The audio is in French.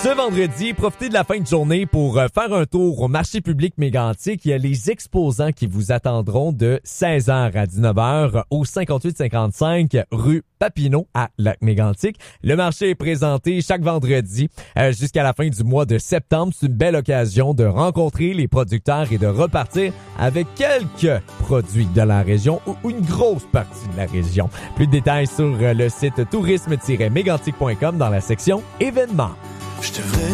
Ce vendredi, profitez de la fin de journée pour faire un tour au marché public Mégantic. Il y a les exposants qui vous attendront de 16h à 19h au 5855 rue Papineau à Lac-Mégantic. Le marché est présenté chaque vendredi jusqu'à la fin du mois de septembre. C'est une belle occasion de rencontrer les producteurs et de repartir avec quelques produits de la région ou une grosse partie de la région. Plus de détails sur le site tourisme-mégantic.com dans la section événements. Je devrais